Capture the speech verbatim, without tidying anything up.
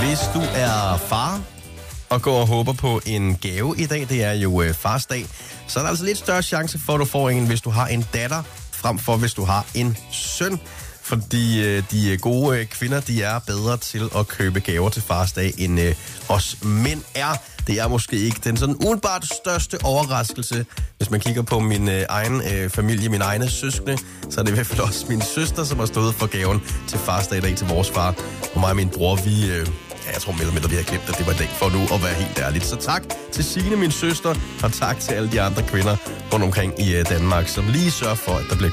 Hvis du er far og går og håber på en gave i dag, det er jo øh, farsdag, så er der altså lidt større chance for, at du får en, hvis du har en datter, frem for hvis du har en søn. Fordi øh, de gode øh, kvinder, de er bedre til at købe gaver til farsdag, end øh, os mænd er. Det er måske ikke den sådan umiddelbart største overraskelse. Hvis man kigger på min øh, egen øh, familie, mine egne søskende, så er det i hvert fald også min søster, som har stået for gaven til farsdag i dag til vores far. Og mig og min bror, vi... Øh, ja, jeg tror mere eller mindre, vi har glemt, at det var dag for nu at være helt ærligt. Så tak til Signe, min søster, og tak til alle de andre kvinder rundt omkring i øh, Danmark, som lige sørger for, at der bliver